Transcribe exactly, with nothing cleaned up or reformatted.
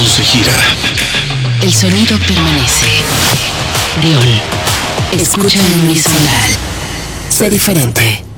se gira. El sonido permanece. Orión. Escucha en Unisolar. Sé diferente.